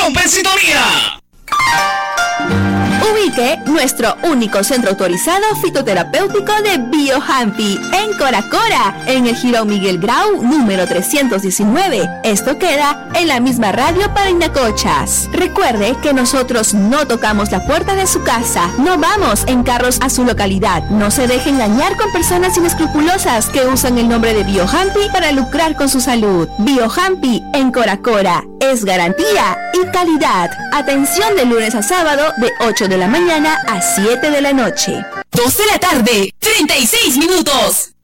rompe en sintonía. Ubique nuestro único centro autorizado fitoterapéutico de BioHampy en Coracora, en el Jirón Miguel Grau, número 319. Esto queda en la misma radio Parinacochas. Recuerde que nosotros no tocamos la puerta de su casa, no vamos en carros a su localidad. No se deje engañar con personas inescrupulosas que usan el nombre de BioHampy para lucrar con su salud. BioHampy en Coracora es garantía y calidad. Atención de lunes a sábado de 8 de la mañana a 7 de la noche. 2 de la tarde, 36 minutos.